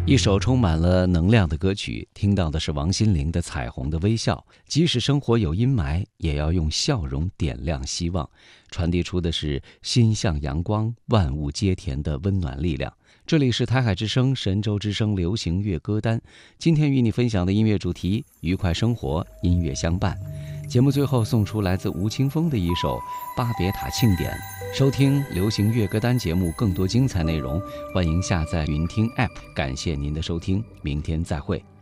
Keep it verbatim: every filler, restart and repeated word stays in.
一首充满了能量的歌曲，听到的是王心凌的《彩虹的微笑》。即使生活有阴霾，也要用笑容点亮希望，传递出的是心向阳光、万物皆甜的温暖力量。这里是台海之声、神州之声流行乐歌单，今天与你分享的音乐主题：愉快生活，音乐相伴。节目最后送出来自吴青峰的一首《巴别塔庆典》。收听流行乐歌单节目更多精彩内容，欢迎下载云听 App。感谢您的收听，明天再会。